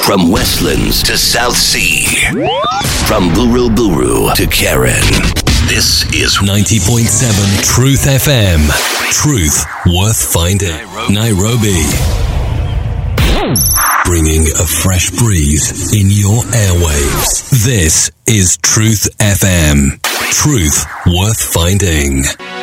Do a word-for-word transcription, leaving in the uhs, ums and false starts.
From Westlands to South Sea. From Buru Buru to Karen. This is ninety point seven Truth F M. Truth worth finding. Nairobi. Bringing a fresh breeze in your airwaves. This is Truth F M. Truth worth finding.